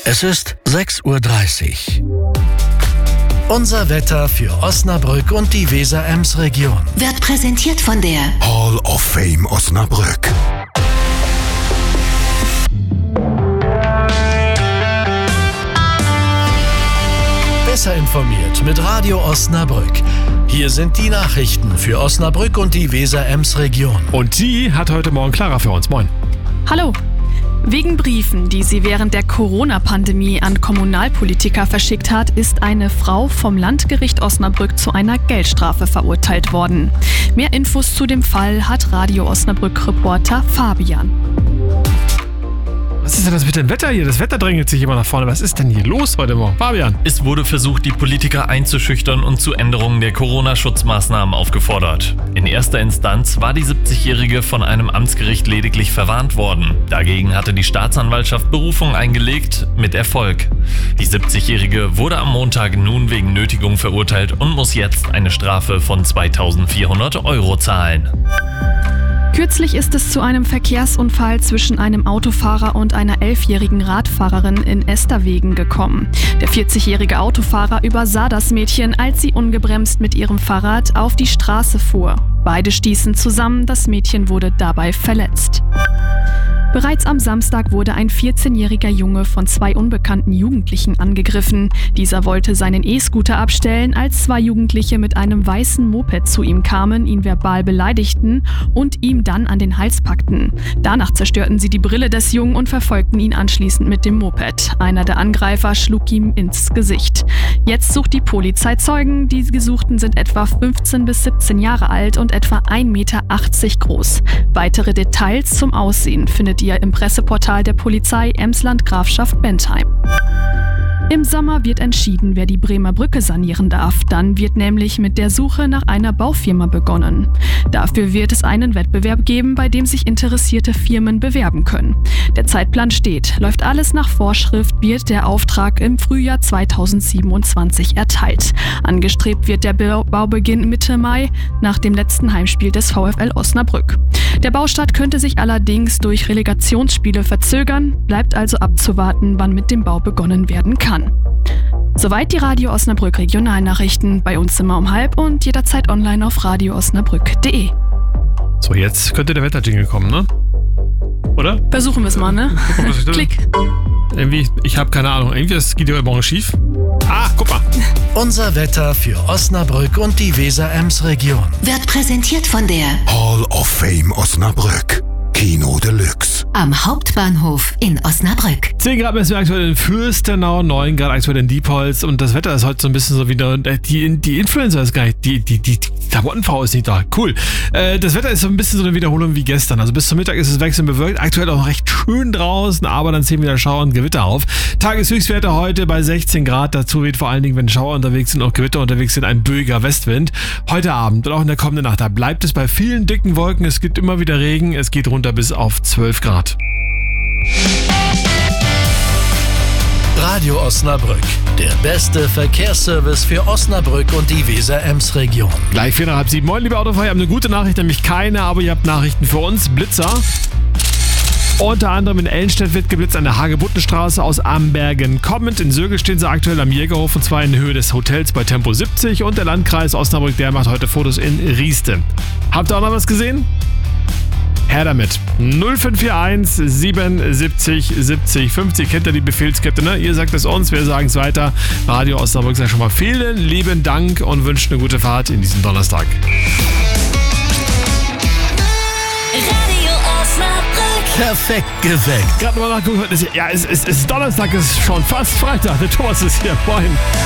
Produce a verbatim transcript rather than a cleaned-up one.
Es ist sechs Uhr dreißig. Unser Wetter für Osnabrück und die Weser-Ems-Region wird präsentiert von der Hall of Fame Osnabrück. Besser informiert mit Radio Osnabrück. Hier sind die Nachrichten für Osnabrück und die Weser-Ems-Region. Und die hat heute Morgen Clara für uns. Moin. Hallo. Wegen Briefen, die sie während der Corona-Pandemie an Kommunalpolitiker verschickt hat, ist eine Frau vom Landgericht Osnabrück zu einer Geldstrafe verurteilt worden. Mehr Infos zu dem Fall hat Radio Osnabrück-Reporter Fabian. Was ist denn das mit dem Wetter hier? Das Wetter drängelt sich immer nach vorne. Was ist denn hier los heute Morgen? Fabian. Es wurde versucht, die Politiker einzuschüchtern und zu Änderungen der Corona-Schutzmaßnahmen aufgefordert. In erster Instanz war die siebzigjährige von einem Amtsgericht lediglich verwarnt worden. Dagegen hatte die Staatsanwaltschaft Berufung eingelegt, mit Erfolg. Die siebzigjährige wurde am Montag nun wegen Nötigung verurteilt und muss jetzt eine Strafe von zweitausendvierhundert Euro zahlen. Kürzlich ist es zu einem Verkehrsunfall zwischen einem Autofahrer und einer elfjährigen Radfahrerin in Esterwegen gekommen. Der vierzigjährige Autofahrer übersah das Mädchen, als sie ungebremst mit ihrem Fahrrad auf die Straße fuhr. Beide stießen zusammen, das Mädchen wurde dabei verletzt. Bereits am Samstag wurde ein vierzehnjähriger Junge von zwei unbekannten Jugendlichen angegriffen. Dieser wollte seinen E-Scooter abstellen, als zwei Jugendliche mit einem weißen Moped zu ihm kamen, ihn verbal beleidigten und ihm dann an den Hals packten. Danach zerstörten sie die Brille des Jungen und verfolgten ihn anschließend mit dem Moped. Einer der Angreifer schlug ihm ins Gesicht. Jetzt sucht die Polizei Zeugen. Die Gesuchten sind etwa fünfzehn bis siebzehn Jahre alt und etwa ein Meter achtzig groß. Weitere Details zum Aussehen findet ihr im Presseportal der Polizei Emsland Grafschaft Bentheim. Im Sommer wird entschieden, wer die Bremer Brücke sanieren darf. Dann wird nämlich mit der Suche nach einer Baufirma begonnen. Dafür wird es einen Wettbewerb geben, bei dem sich interessierte Firmen bewerben können. Der Zeitplan steht. Läuft alles nach Vorschrift, wird der Auftrag im Frühjahr zweitausendsiebenundzwanzig erteilt. Angestrebt wird der Baubeginn Mitte Mai nach dem letzten Heimspiel des VfL Osnabrück. Der Baustart könnte sich allerdings durch Relegationsspiele verzögern, bleibt also abzuwarten, wann mit dem Bau begonnen werden kann. Soweit die Radio Osnabrück Regionalnachrichten, bei uns immer um halb und jederzeit online auf radio osnabrück punkt de. So, jetzt könnte der Wetterjingle kommen, ne? Oder? Versuchen wir es mal, ne? Klick. Irgendwie, ich habe keine Ahnung, irgendwie das geht ja morgen schief. Ah, guck mal. Unser Wetter für Osnabrück und die Weser-Ems-Region wird präsentiert von der Hall of Fame Osnabrück. Kino Deluxe. Am Hauptbahnhof in Osnabrück. zehn Grad messen wir aktuell in Fürstenau, neun Grad aktuell in Diepholz und das Wetter ist heute so ein bisschen so wieder, die, die Influencer ist gar nicht, die, die, die Klamottenfrau ist nicht da, cool. Äh, das Wetter ist so ein bisschen so eine Wiederholung wie gestern, also bis zum Mittag ist es wechselnd bewölkt, aktuell auch noch recht schön draußen, aber dann ziehen wieder Schauer und Gewitter auf. Tageshöchstwerte heute bei sechzehn Grad, dazu weht vor allen Dingen, wenn Schauer unterwegs sind und Gewitter unterwegs sind, ein böiger Westwind. Heute Abend und auch in der kommenden Nacht, da bleibt es bei vielen dicken Wolken, es gibt immer wieder Regen, es geht runter bis auf zwölf Grad. Radio Osnabrück, der beste Verkehrsservice für Osnabrück und die Weser-Ems-Region. Gleich vier nach halb sieben. Moin, liebe Autofahrer, ihr habt eine gute Nachricht, nämlich keine, aber ihr habt Nachrichten für uns. Blitzer. Unter anderem in Ellenstedt wird geblitzt an der Hagebuttenstraße aus Ambergen kommend. In Sögel stehen sie aktuell am Jägerhof und zwar in Höhe des Hotels bei Tempo siebzig. Und der Landkreis Osnabrück, der macht heute Fotos in Rieste. Habt ihr auch noch was gesehen? Her damit. null fünf vier eins siebenundsiebzig siebzig fünfzig. Kennt ihr die Befehlskette, ne? Ihr sagt es uns, wir sagen es weiter. Radio Osnabrück sagt schon mal vielen lieben Dank und wünscht eine gute Fahrt in diesem Donnerstag. Radio Osnabrück. Perfekt geweckt. Gerade mal nachgucken, ja, es ist Donnerstag, es ist schon fast Freitag. Der Thomas ist hier. Moin.